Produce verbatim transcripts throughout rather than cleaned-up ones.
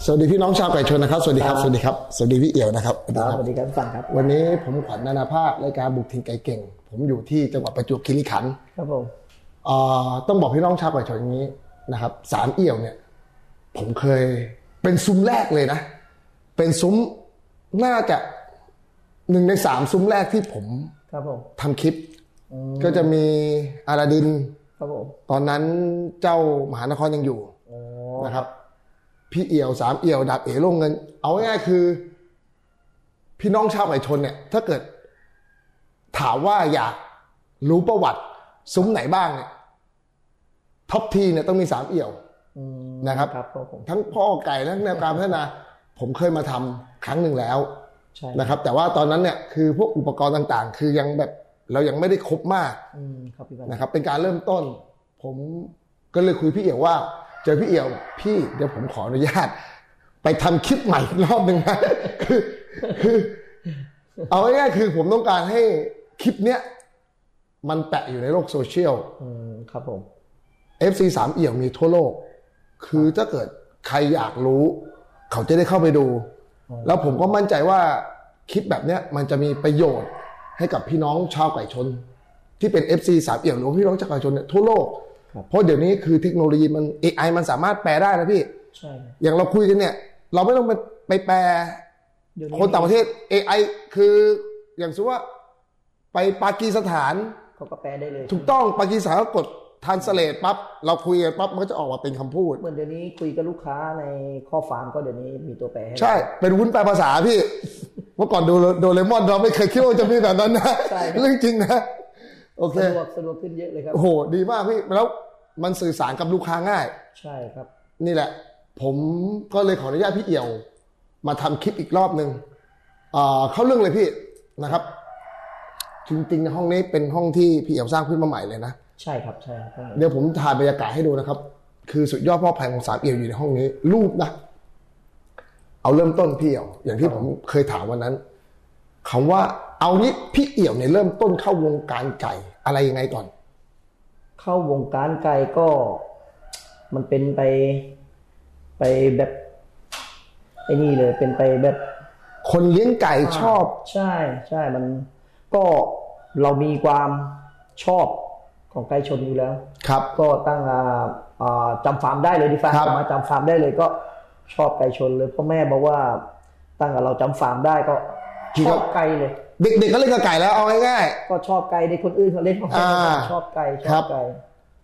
สวัสดีพี่น้องชาวไก่ชนนะครับสวัสดีครับสวัสดีครับสวัสดีพี่เอี่ยวนะครับสวัสดีครับสั่งครับวันนี้ผมขวัญนานาภาครายการบุกถิ่นไก่เก่งผมอยู่ที่จังหวัดประจวบคีรีขันธ์ครับผมต้องบอกพี่น้องชาวไก่ชนอย่างนี้นะครับสามเอี่ยวเนี่ยผมเคยเป็นซุ้มแรกเลยนะเป็นซุ้มน่าจะหนึ่งในสามซุ้มแรกที่ผมทำคลิปก็จะมีอาลาดินตอนนั้นเจ้ามหานครยังอยู่นะครับพี่เอี่ยวสามเอี่ยวดาบเอ๋ลงเงินเอาง่ายๆคือพี่น้องชาวไก่ชนเนี่ยถ้าเกิดถามว่าอยากรู้ประวัติซุ้มไหนบ้างเนี่ยท็อปทีเนี่ยต้องมีสามเอี่ยวนะครับทั้งพ่อไก่และแนวการพัฒนาผมเคยมาทำครั้งหนึ่งแล้วนะครับแต่ว่าตอนนั้นเนี่ยคือพวกอุปกรณ์ต่างๆคือยังแบบเรายังไม่ได้ครบมากนะครับเป็นการเริ่มต้นผมก็เลยคุยพี่เอี่ยวว่าเจอพี่เอี่ยวพี่เดี๋ยวผมขออนุญาตไปทำคลิปใหม่อีกรอบหนึ่งนะคือคือเอาง่ายๆคือผมต้องการให้คลิปเนี้ยมันแปะอยู่ในโลกโซเชียลครับผมเอฟ ซี สามเอี่ยวมีทั่วโลกคือถ้าเกิดใครอยากรู้เขาจะได้เข้าไปดูแล้วผมก็มั่นใจว่าคลิปแบบเนี้ยมันจะมีประโยชน์ให้กับพี่น้องชาวไก่ชนที่เป็น เอฟ ซี สามเอี่ยวหรือพี่น้องชาวไก่ชนเนี่ยทั่วโลกเพราะเดี๋ยวนี้คือเทคโนโลยีมัน เอ ไอ มันสามารถแปลได้นะพี่ใช่อย่างเราคุยกันเนี่ยเราไม่ต้องไปไปแปลคนต่างประเทศ เอ ไอ คืออย่างสมมติว่าไปปากีสถานเขาก็แปลได้เลยถูกต้องปากีสถานก็กดทรานสเลทปั๊บเราคุยกันปั๊บมันก็จะออกมาเป็นคำพูดเหมือนเดี๋ยวนี้คุยกับลูกค้าในข้อความก็เดี๋ยวนี้มีตัวแปลให้ใช่เป็นวุ้นแปลภาษาพี่เมื่อก่อนดูโดเรมอนเราไม่เคยคิดว่าจะมีแบบนั้นนะเรื่องจริงนะโอเคสะดวกสะดวกขึ้นเยอะเลยครับโอ้โหดีมากพี่แล้วมันสื่อสารกับลูกค้าง่ายใช่ครับนี่แหละผมก็เลยขออนุญาตพี่เอี่ยวมาทำคลิปอีกรอบนึงอ่าเข้าเรื่องเลยพี่นะครับจริงๆในห้องนี้เป็นห้องที่พี่เอี่ยวสร้างขึ้นมาใหม่เลยนะใช่ครับใช่เดี๋ยวผมถ่ายบรรยากาศให้ดูนะครับคือสุดยอดพ่อพันธุ์ของสามเอี่ยวอยู่ในห้องนี้รูปนะเอาเริ่มต้นพี่เอี่ยวอย่างที่ผมเคยถามวันนั้นคำว่าเอานี้พี่เอี่ยวเนี่ยเริ่มต้นเข้าวงการไก่อะไรยังไงก่อนเข้าวงการไก่ก็มันเป็นไปไปแบบไอ้นี่เลยเป็นไปแบบคนเลี้ยงไก่ชอบใช่ใช่มันก็เรามีความชอบของไก่ชนอยู่แล้วครับก็ตั้งจำฟาร์มได้เลยดีฟ้ามาจำฟาร์มได้เลยก็ชอบไก่ชนเลยพ่อแม่บอกว่าตั้งแต่เราจำฟาร์มได้ก็ชอบไก่เลยเด็กๆก็เล่นกับไก่แล้วเอาง่ายๆก็ชอบไก่ในคนอื่นเขาเล่นก็ชอบไก่ชอบไก่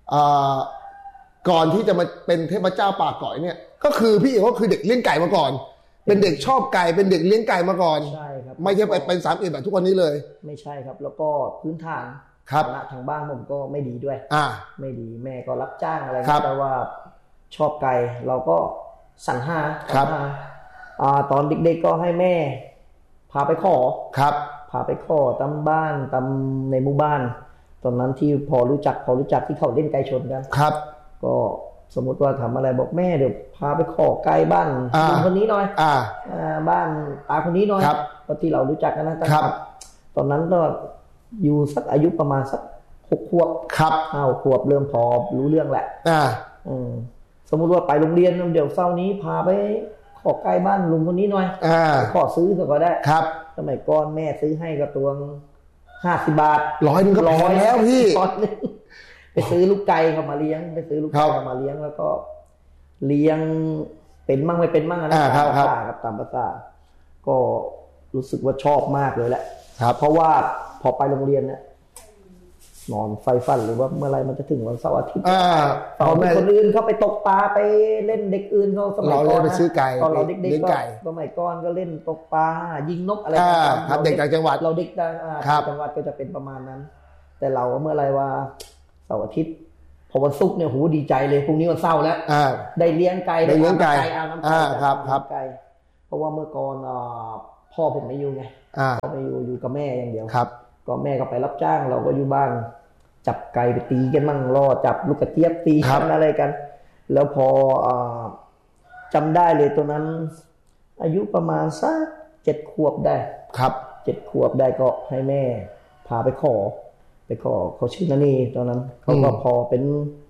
ก่อนที่จะมาเป็นเทพเจ้าป่าก่อยเนี่ยก็คือพี่เอ๋ก็คือเด็กเลี้ยงไก่มาก่อนเป็นเด็กชอบไก่เป็นเด็กเลี้ยงไก่มาก่อนใช่ครับไม่ใช่ไปเป็นสามเอ็ดแบบทุกวันนี้เลยไม่ใช่ครับแล้วก็พื้นฐานฐานะทางบ้านผมก็ไม่ดีด้วยอ่าไม่ดีแม่ก็รับจ้างอะไรแต่ว่าชอบไก่เราก็สรรหาครับอ่าตอนเด็กๆก็ให้แม่พาไปขอครับพาไปขอตามบ้านตามในหมู่บ้านตอนนั้นที่พอรู้จักพอรู้จักที่เขาเล่นไก่ชนกันครับก็สมมติว่าทำอะไรบอกแม่เดี๋ยวพาไปขอไก่บ้านคนนี้หน่อยอ่าบ้านตาคนนี้หน่อยเพราะที่เรารู้จักกันนะครับตอนนั้นก็อยู่สักอายุประมาณสักหกขวบครับห้าขวบเริ่มพอรู้เรื่องแหละอ่าอืมสมมติว่าไปโรงเรียนเดี๋ยวเช้านี้พาไปขอไก่บ้านลุงคนนี้หน่อยอ่าขอซื้อก็ได้ครับสมัยก่อนแม่ซื้อให้กับตัวห้าสิบบาทร้อยนึงก็พอแล้วพี่ไปซื้อลูกไก่เขามาเลี้ยงไปซื้อลูกไก่เขามาเลี้ยงแล้วก็เลี้ยงเป็นมั่งไม่เป็นมั่งนะตามภาษาครับตามภาษาก็รู้สึกว่าชอบมากเลยแหละเพราะว่าพอไปโรงเรียนเนี่ยนอนไฟฟันหรือว่าเมื่อไรมันจะถึงวันเสาร์อาทิตย์ตอนคนอื่นเขาไปตกปลาไปเล่นเด็กอื่นเขาสมัยก่อนไปซื้อไก่ตอนเราเด็กๆก็สมัยก่อนก็เล่นตกปลายิงนกอะไรครับเด็กจากจังหวัดเราเด็กจังหวัดก็จะเป็นประมาณนั้นแต่เราเมื่อไรว่าเสาร์อาทิตย์พอวันศุกร์เนี่ยโหดีใจเลยพรุ่งนี้วันเสาร์แล้วได้เลี้ยงไก่ได้เลี้ยงไก่เอาน้ำไก่ครับครับเพราะว่าเมื่อก่อนพ่อผมไม่อยู่ไงพ่อไม่อยู่อยู่กับแม่อย่างเดียวก็แม่ก็ไปรับจ้างเราก็อยู่บ้านจับไก่ไปตีกันมั่งล่อจับลูกกระเจี๊ยบตีกันอะไรกันแล้วพอจำได้เลยตัวนั้นอายุประมาณสักเจ็ดขวบได้ครับเจ็ดขวบได้ก็ให้แม่พาไปขอไปขอเขาชื่อนันนี่ตอนนั้นเขาก็พอเป็น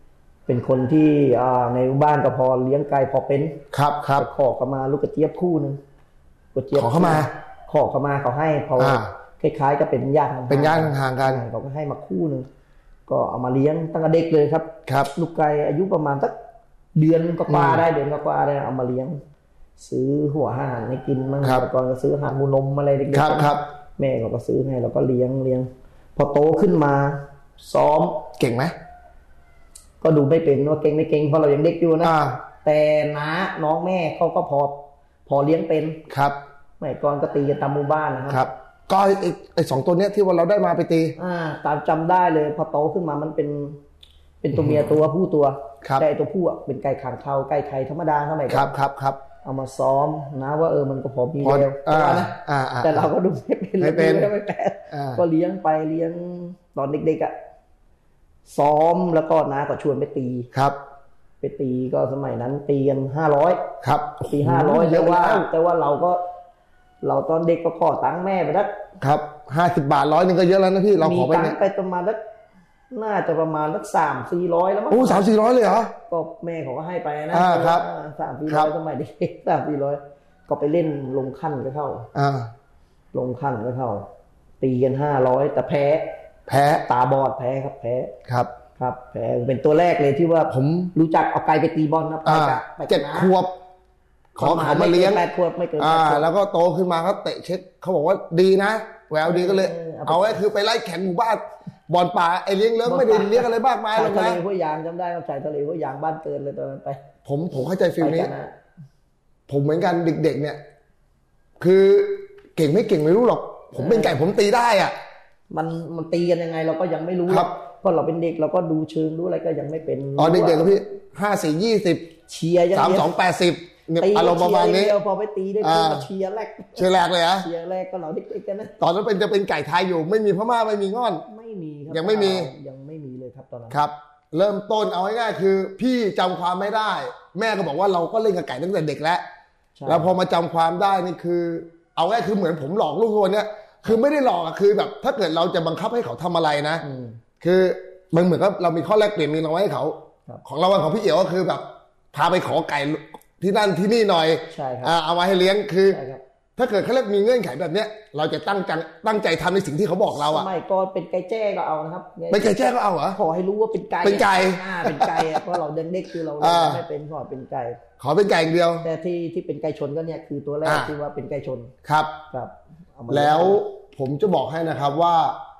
เป็นคนที่ในบ้านก็พอเลี้ยงไก่พอเป็นครับครับขอเข้ามาลูกกระเจี๊ยบคู่นึงกระเจี๊ยบขอเข้ามาขอเข้ามาเขาให้พอคล้ายๆก็เป็นญาติเป็นญาติห่างๆกันเขาก็ให้มาคู่นึงก็เอามาเลี้ยงตั้งแต่เด็กเลยครับครับลูกไก่อายุประมาณสักเดือนก็ปลาได้เดือนก็ปลาได้เอามาเลี้ยงซื้อหัวอาหารให้กินมั่งก่อนก็ซื้ออาหารมูนมอะไรเด็กๆแม่เขาก็ซื้อให้เราก็เลี้ยงเลี้ยงพอโตขึ้นมาซ้อมเก่งไหมก็ดูไม่เป็นว่าเก่งไม่เก่งเพราะเรายังเด็กอยู่นะแต่น้าน้องแม่เขาก็พอพอเลี้ยงเป็นครับเมื่อก่อนก็ตีกันตามหมู่บ้านนะครับก็ไอ้ไอ้สองตัวเนี้ยที่ว่าเราได้มาไปตีอ่าตามจำได้เลยพอโตขึ้นมามันเป็นเป็นตัวเมียตัวผู้ตัวแต่ตัวผู้เป็นไก่ขางเขาไก่ไข่ธรรมดาเท่าไหร่ครับครับครับเอามาซ้อมนะว่าเออมันก็พอมีเดียวนะแต่เราก็ดูไม่เป็นไม่เป็นไม่เป็นก็เลี้ยงไปเลี้ยงตอนเด็กๆอ่ะซ้อมแล้วก็น้าก็ชวนไปตีครับไปตีก็สมัยนั้นตีกันห้าร้อยครับตีห้าร้อยแต่ว่าแต่ว่าเราก็เราตอนเด็กก็ขอตังค์แม่ไปสักครับห้าสิบบาทร้อยนึงก็เยอะแล้วนะพี่เราขอไปเนี่ยไปประมาณสักน่าจะประมาณสักสามสี่ร้อยแล้วมั้งโอ้สามสี่ร้อยเลยเหรอก็แม่เขาก็ให้ไปนะอ่าครับสามสี่ร้อยสมัยเด็กสามสี่ร้อยก็ไปเล่นลงขั้นก็เข้าอ่าลงขั้นก็เข้าตีกันห้าร้อยแต่แพ้แพ้ตาบอดแพ้ครับแพ้ครับครับแพ้เป็นตัวแรกเลยที่ว่าผมรู้จักเอาไก่ไปตีบอลนะไปเจ็ดขวบขอเขามาเลี้ยงแปดขวบไม่เกินอ่าแล้วก็โตขึ้นมาเขาเตะเช็คเขาบอกว่าดีนะแววดีก็เลยเอาไว้คือไปไล่แข่งหมู่บ้านบอลป่าไอเลี้ยงเลี้ยงไม่ได้เลี้ยงอะไรมากมายหรอกนะทะเลห้วยยางจำได้ครับชายทะเลห้วยยางบ้านเกินเลยตอนนั้นไปผมผมเข้าใจฟิลนี้ผมเหมือนกันเด็กๆเนี่ยคือเก่งไม่เก่งไม่รู้หรอกผมเป็นไก่ผมตีได้อ่ะมันมันตีกันยังไงเราก็ยังไม่รู้ครับเพราะเราเป็นเด็กเราก็ดูเชิงรู้อะไรก็ยังไม่เป็นอ๋อเด็กๆก็พี่ห้าสี่ยี่สิบเชียร์สามสองแปดสิบอารมณ์ประมาณนี้พอไปตีได้ก็เชียร์แรกเชียร์แรกเลยอะเชียร์แรกก็เราเด็กๆกันนะตอนนั้นเป็นจะเป็นไก่ไทยอยู่ไม่มีพม่าไม่มีง่อนไม่มีครับยังไม่มียังไม่มีเลยครับตอนนั้นครับเริ่มต้นเอาง่ายๆคือพี่จำความไม่ได้แม่ก็บอกว่าเราก็เล่นกับไก่ตั้งแต่เด็กแล้วแล้วพอมาจำความได้นี่คือเอาง่ายคือเหมือนผมหลอกลูกคนเนี้ยคือไม่ได้หลอกอะคือแบบถ้าเกิดเราจะบังคับให้เขาทำอะไรนะคือมันเหมือนกับเรามีข้อแลกเปลี่ยนมีรางวัลให้เขาของรางวัลของพี่เอ๋วก็คือแบบพาไปขอไก่ที่นั่นที่นี่หน่อยใช่ครับเอามาให้เลี้ยงคือถ้าเกิดเขาเรียกมีเงื่อนไขแบบเนี้ยเราจะตั้งใจตั้งใจทำในสิ่งที่เขาบอกเราอะไม่ก็เป็นไก่แจ้ก็เอานะครับเป็นไก่แจ้ก็เอาเหรอขอให้รู้ว่าเป็นไก่เป็นไก่เป็นไก่เพราะเราเด็กๆคือเราไม่เป็นขอเป็นไก่ขอเป็นไก่อย่างเดียวแต่ที่ที่เป็นไก่ชนก็เนี่ยคือตัวแรกที่ว่าเป็นไก่ชนครับครับแล้วผมจะบอกให้นะครับว่า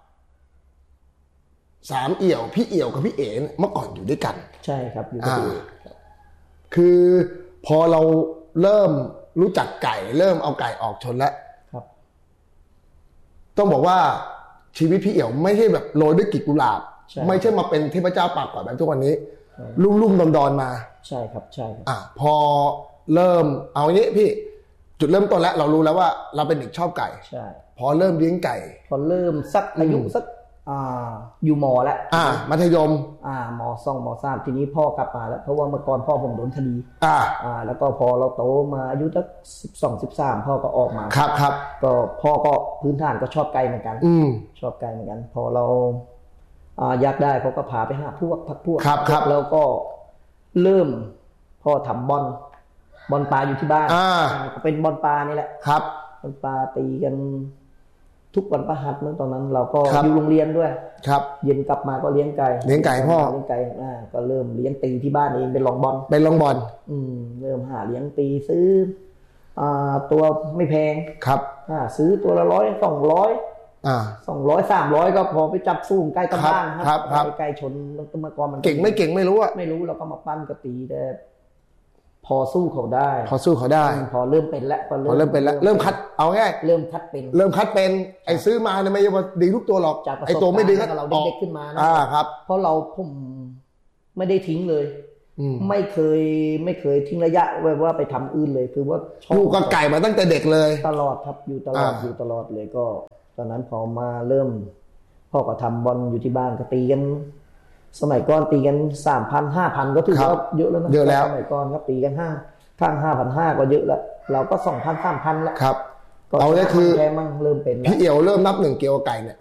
สามเอี่ยวพี่เอี่ยวกับพี่เอ๋เมื่อก่อนอยู่ด้วยกันใช่ครับอยู่ด้วยคือพอเราเริ่มรู้จักไก่เริ่มเอาไก่ออกชนแล้วครับต้องบอกว่าชีวิตพี่เอี่ยวไม่ใช่แบบโรยด้วยกลีบกุหลาบไม่ใช่มาเป็นเทพเจ้าปากกอดแบบทุกวันนี้ลุ่มลุ่มดอนดอนมาใช่ครับใช่อ่ะพอเริ่มเอาอย่างนี้พี่จุดเริ่มต้นแล้วเรารู้แล้วว่าเราเป็นเด็กชอบไก่ใช่พอเริ่มเลี้ยงไก่พอเริ่มสักอายุสักอ่าอยู่มอแล้วอ่ามัธยมอ่ามอสองมอสามทีนี้พ่อกลับมาแล้วเพราะว่าเมื่อก่อนพ่อผมโดนคดีอ่าอ่าแล้วก็พอเราโตมาอายุสักสิบสองสิบสามพ่อก็ออกมาครับครับก็พ่อก็พื้นฐานก็ชอบไก่เหมือนกันอืมชอบไก่เหมือนกันพอเราอ่าอยากได้เขาก็พาไปหาพวกพักพวกครับครับแล้วก็เริ่มพ่อทำบอลบอลปลาอยู่ที่บ้านอ่าก็เป็นบอลปลานี่แหละครับบอลปลาตีกันทุกวันพฤหัสเมื่อตอนนั้นเราก็อยู่โรงเรียนด้วยครับเย็นกลับมาก็เลี้ยงไก่เลี้ยงไก่พ่อเลี้ยงไก่อ่าก็เริ่มเลี้ยงตีที่บ้านเองเป็นลองบอลเป็นลองบอลอืมเริ่มหาเลี้ยงตีซื้ออ่าตัวไม่แพงครับอ่าซื้อตัวละร้อยสองร้อยอ่าสองร้อยสามร้อยก็พอไปจับสู้ใกล้กับบ้านครับครับไก่ชนเมื่อก่อนมันเก่งไม่เก่งไม่รู้อะไม่รู้เราก็มาปั้นก็ตีแต่พอสู้เขาได้พอสู้เขาได้พอเริ่มเป็นแล้วพอเริ่มเป็นแล้วเริ่มคัดเอาง่ายเริ่มคัดเป็นเริ่มคัดเป็นไอ้ซื้อมาเนี่ยไม่ใช่ว่าดีทุกตัวหรอกไอ้ตัวไม่ดีก็เราเด็กๆขึ้นมานะอ่าครับเพราะเราผมไม่ได้ทิ้งเลยไม่เคยไม่เคยทิ้งระยะไว้ว่าไปทำอื่นเลยคือว่าอยู่กับไก่มาตั้งแต่เด็กเลยตลอดครับอยู่ตลอดอยู่ตลอดเลยก็ตอนนั้นพอมาเริ่มพ่อก็ทำบอลอยู่ที่บ้านก็ตีกันสมัยก่อนตีกันสามพันห้าพันก็ถือว่าเยอะแล้วนะเยอะแล้วสมัยก่อนครับตีกันห้าข้างห้าพันห้าก็เยอะแล้วเราก็สองพันสามพันแล้วครับเอาได้คือแค่มั่งเริ่มเป็นพี่เอี่ยวเริ่มนับหนึ่งเกี่ยวกับไก่เนี่ย